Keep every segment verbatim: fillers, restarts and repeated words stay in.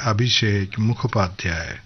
Abhishek Mukhopadhyay.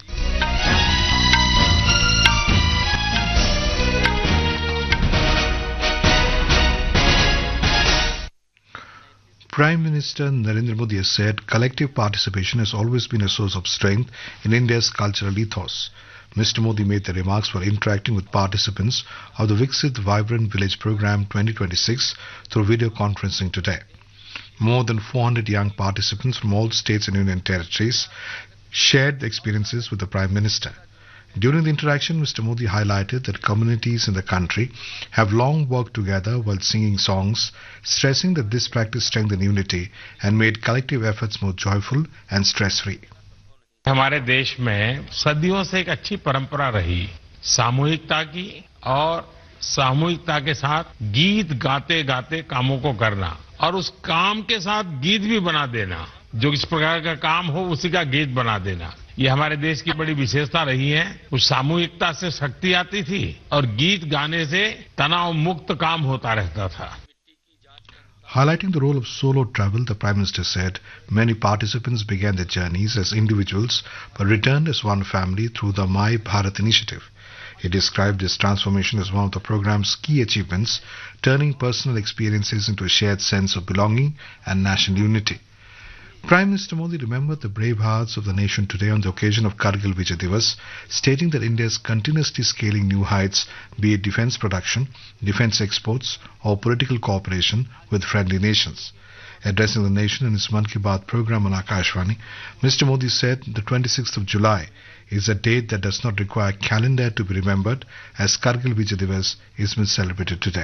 Prime Minister Narendra Modi has said collective participation has always been a source of strength in India's cultural ethos. Mister Modi made the remarks while interacting with participants of the Viksit Vibrant Village Programme twenty twenty-six through video conferencing today. More than four hundred young participants from all states and union territories shared the experiences with the Prime Minister. During the interaction, Mister Modi highlighted that communities in the country have long worked together while singing songs, stressing that this practice strengthened unity and made collective efforts more joyful and stress-free. हमारे देश में सदियों से एक अच्छी परंपरा रही सामूहिकता की और सामूहिकता के साथ गीत गाते गाते कामों को करना और उस काम के साथ गीत भी बना देना जो इस प्रकार का काम हो उसी का गीत बना देना ये हमारे देश की बड़ी विशेषता रही है उस सामूहिकता से शक्ति आती थी और गीत गाने से तनाव मुक्त काम होता रहता था. Highlighting the role of solo travel, the Prime Minister said many participants began their journeys as individuals but returned as one family through the My Bharat initiative. He described this transformation as one of the programme's key achievements, turning personal experiences into a shared sense of belonging and national unity. Prime Minister Modi remembered the brave hearts of the nation today on the occasion of Kargil Vijay Divas, stating that India is continuously scaling new heights, be it defence production, defence exports or political cooperation with friendly nations. Addressing the nation in his Mann Ki Baat programme on Akashvani, Mister Modi said the twenty-sixth of July is a date that does not require a calendar to be remembered as Kargil Vijay Divas is being celebrated today.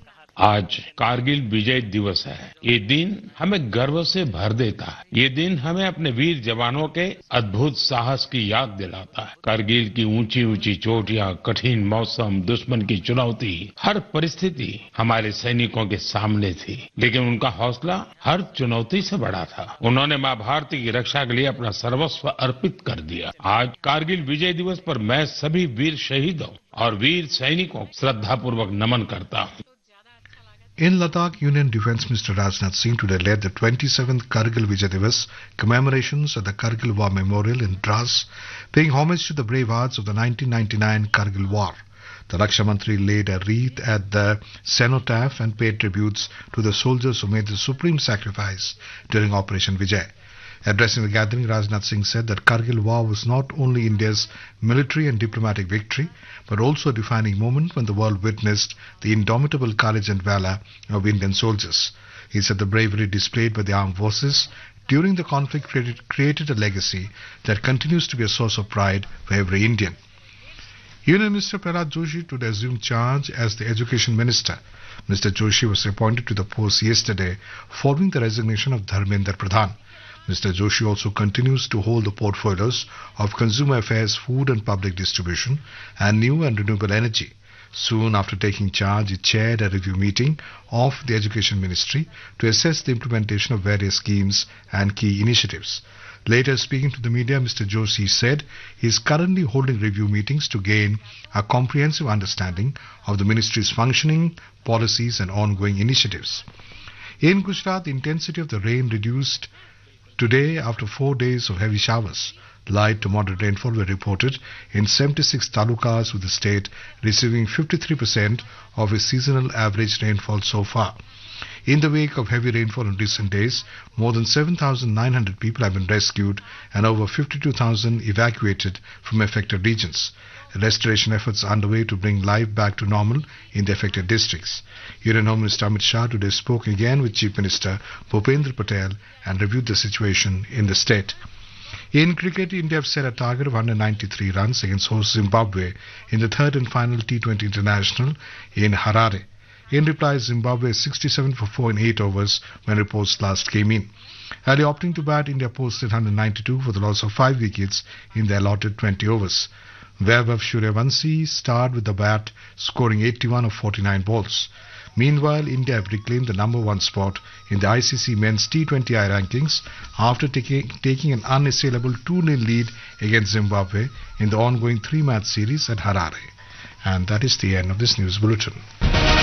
आज कारगिल विजय दिवस है. ये दिन हमें गर्व से भर देता है. ये दिन हमें अपने वीर जवानों के अद्भुत साहस की याद दिलाता है. कारगिल की ऊंची ऊंची चोटियां, कठिन मौसम, दुश्मन की चुनौती, हर परिस्थिति हमारे सैनिकों के सामने थी, लेकिन उनका हौसला हर चुनौती से बड़ा था. उन्होंने मां भारती की रक्षा के लिए अपना सर्वस्व अर्पित कर दिया. आज कारगिल विजय दिवस पर मैं सभी वीर शहीदों और वीर सैनिकों को श्रद्धापूर्वक नमन करता हूं. In Ladakh, Union Defence Minister Rajnath Singh today led the twenty-seventh Kargil Vijay Divas commemorations at the Kargil War Memorial in Dras, paying homage to the brave hearts of the nineteen ninety-nine Kargil War. The Raksha Mantri laid a wreath at the cenotaph and paid tributes to the soldiers who made the supreme sacrifice during Operation Vijay. Addressing the gathering, Rajnath Singh said that Kargil War was not only India's military and diplomatic victory, but also a defining moment when the world witnessed the indomitable courage and valor of Indian soldiers. He said the bravery displayed by the armed forces during the conflict created, created a legacy that continues to be a source of pride for every Indian. Union Minister Prahlad Joshi today assumed charge as the Education Minister. Mister Joshi was appointed to the post yesterday following the resignation of Dharmendra Pradhan. Mister Joshi also continues to hold the portfolios of Consumer Affairs, Food and Public Distribution and New and Renewable Energy. Soon after taking charge, he chaired a review meeting of the Education Ministry to assess the implementation of various schemes and key initiatives. Later, speaking to the media, Mister Joshi said he is currently holding review meetings to gain a comprehensive understanding of the ministry's functioning, policies and ongoing initiatives. In Gujarat, the intensity of the rain reduced today after four days of heavy showers. Light to moderate rainfall were reported in seventy-six talukas, with the state receiving fifty-three percent of its seasonal average rainfall so far. In the wake of heavy rainfall in recent days, more than seven thousand nine hundred people have been rescued and over fifty-two thousand evacuated from affected regions. Restoration efforts are underway to bring life back to normal in the affected districts. Union Home Minister Amit Shah today spoke again with Chief Minister Bhupendra Patel and reviewed the situation in the state. In cricket, India have set a target of one hundred ninety-three runs against host Zimbabwe in the third and final T twenty International in Harare. In reply, Zimbabwe is sixty-seven for four in eight overs when reports last came in. Early opting to bat, India posted one hundred ninety-two for the loss of five wickets in the allotted twenty overs. Vaibhav Suryavanshi starred with the bat, scoring eighty-one of forty-nine balls. Meanwhile, India have reclaimed the number one spot in the I C C Men's T twenty I rankings after taking, taking an unassailable two nil lead against Zimbabwe in the ongoing three-match series at Harare. And that is the end of this news bulletin.